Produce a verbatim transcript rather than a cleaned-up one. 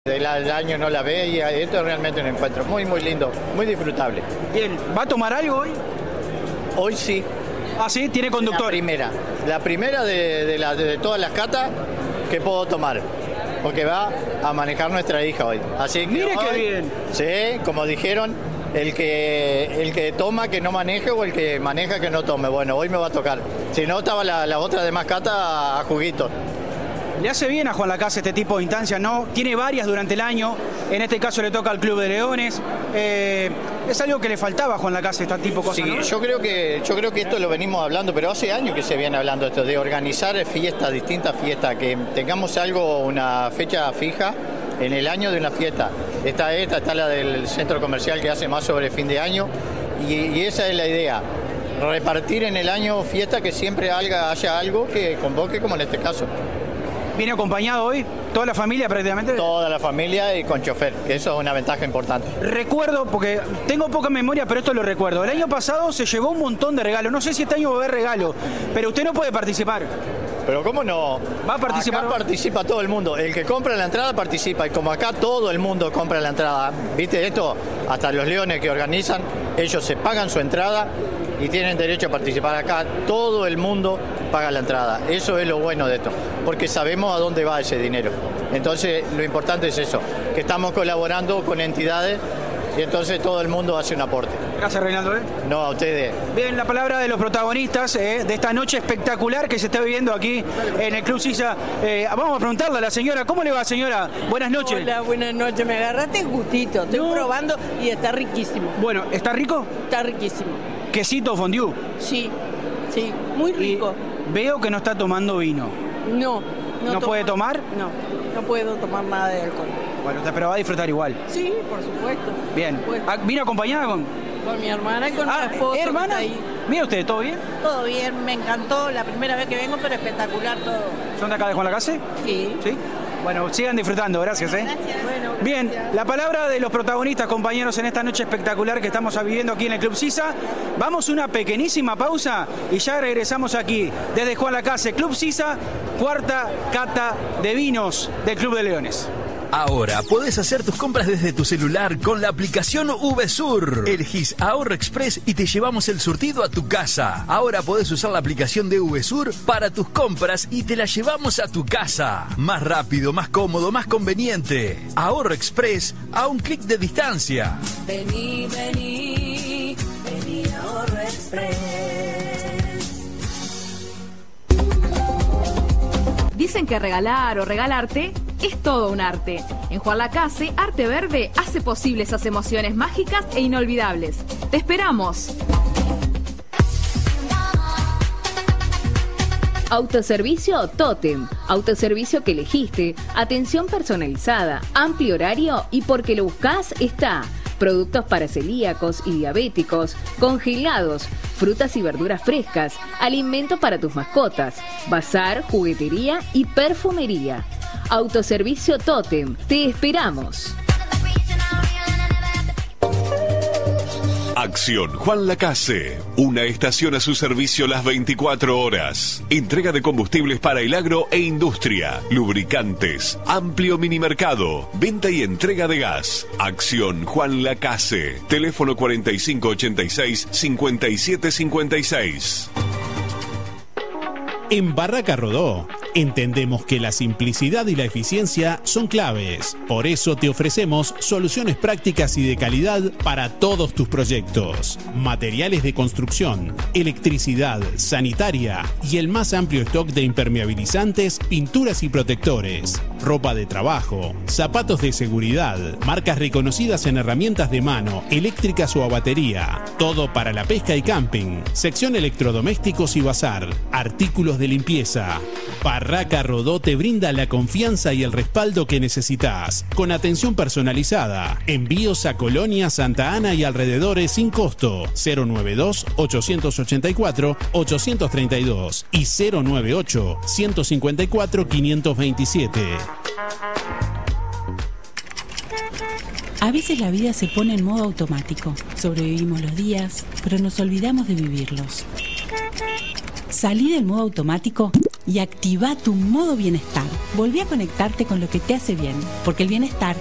Del año no la ve y esto es realmente un encuentro muy muy lindo, muy disfrutable. Bien, ¿va a tomar algo hoy? Hoy sí. Ah, sí, tiene conductor. La primera, la primera de, de, la, de todas las catas que puedo tomar, porque va a manejar nuestra hija hoy. Así que mire hoy, qué bien. Sí, como dijeron, el que el que toma que no maneje o el que maneja que no tome. Bueno, hoy me va a tocar. Si no, estaba la, la otra de más cata a juguito. Le hace bien a Juan Lacase este tipo de instancias, ¿no? Tiene varias durante el año, en este caso le toca al Club de Leones. Eh, es algo que le faltaba a Juan Lacase, este tipo de cosas, Sí, ¿no? yo creo que yo creo que esto lo venimos hablando, pero hace años que se viene hablando esto, de organizar fiestas, distintas fiestas, que tengamos algo, una fecha fija en el año de una fiesta. Está esta, está la del centro comercial que hace más sobre fin de año, y, y esa es la idea. Repartir en el año fiesta, que siempre haya, haya algo que convoque, como en este caso. ¿Viene acompañado hoy? ¿Toda la familia prácticamente? Toda la familia y con chofer, que eso es una ventaja importante. Recuerdo, porque tengo poca memoria, pero esto lo recuerdo. El año pasado se llevó un montón de regalos. No sé si este año va a haber regalo, pero usted no puede participar. Pero ¿cómo no? ¿Va a participar? Acá participa todo el mundo. El que compra la entrada participa. Y como acá todo el mundo compra la entrada, ¿viste esto? Hasta los leones que organizan, ellos se pagan su entrada y tienen derecho a participar acá. Todo el mundo paga la entrada. Eso es lo bueno de esto, porque sabemos a dónde va ese dinero. Entonces, lo importante es eso, que estamos colaborando con entidades y entonces todo el mundo hace un aporte. Gracias, Reinaldo. ¿eh? No, a ustedes. Bien, la palabra de los protagonistas eh, de esta noche espectacular que se está viviendo aquí en el Club Sisa. Eh, vamos a preguntarle a la señora, ¿cómo le va, señora? Buenas noches. Hola, buenas noches. Me agarraste gustito. Estoy No. probando y está riquísimo. Bueno, ¿está rico? Está riquísimo. Quesito fondue. Sí, sí, muy rico. Y veo que no está tomando vino. No, ¿No tomo- puede tomar? No, no puedo tomar nada de alcohol. Bueno, pero va a disfrutar igual. Sí, por supuesto. Bien. Por supuesto. Ah, ¿Vino acompañada con...? Con mi hermana y con Ah, mi esposo. que hermana. está ahí. Mira usted, ¿todo bien? Todo bien, me encantó. La primera vez que vengo, pero espectacular todo. ¿Son de acá de Juan Lacase? Sí. ¿Sí? Bueno, sigan disfrutando, gracias, ¿eh? Gracias. Bueno, Bien, gracias. la palabra de los protagonistas, compañeros, en esta noche espectacular que estamos viviendo aquí en el Club Sisa. Vamos a una pequeñísima pausa y ya regresamos aquí desde Juan Lacase, Club Sisa, cuarta cata de vinos del Club de Leones. Ahora podés hacer tus compras desde tu celular con la aplicación VSUR. Elegís Ahorro Express y te llevamos el surtido a tu casa. Ahora podés usar la aplicación de VSUR para tus compras y te la llevamos a tu casa. Más rápido, más cómodo, más conveniente. Ahorro Express a un clic de distancia. Vení, vení, vení a Ahorro Express. Dicen que regalar o regalarte es todo un arte. En Juan Lacase, Arte Verde hace posible esas emociones mágicas e inolvidables. ¡Te esperamos! Autoservicio Totem. Autoservicio que elegiste. Atención personalizada. Amplio horario y porque lo buscás está. Productos para celíacos y diabéticos, congelados, frutas y verduras frescas, alimento para tus mascotas, bazar, juguetería y perfumería. Autoservicio Totem. Te esperamos. Acción Juan Lacase, una estación a su servicio las veinticuatro horas. Entrega de combustibles para el agro e industria, lubricantes, amplio minimercado, venta y entrega de gas. Acción Juan Lacase, teléfono cuarenta y cinco ochenta y seis cincuenta y siete cincuenta y seis. En Barraca Rodó, entendemos que la simplicidad y la eficiencia son claves. Por eso te ofrecemos soluciones prácticas y de calidad para todos tus proyectos. Materiales de construcción, electricidad, sanitaria y el más amplio stock de impermeabilizantes, pinturas y protectores. Ropa de trabajo, zapatos de seguridad, marcas reconocidas en herramientas de mano, eléctricas o a batería. Todo para la pesca y camping. Sección electrodomésticos y bazar. Artículos de limpieza. Barraca Rodó te brinda la confianza y el respaldo que necesitas, con atención personalizada. Envíos a Colonia, Santa Ana y alrededores sin costo. cero noventa y dos, ochocientos ochenta y cuatro, ochocientos treinta y dos y cero noventa y ocho, ciento cincuenta y cuatro, quinientos veintisiete. A veces la vida se pone en modo automático. Sobrevivimos los días, pero nos olvidamos de vivirlos. Salí del modo automático y activa tu modo bienestar. Volví a conectarte con lo que te hace bien, porque el bienestar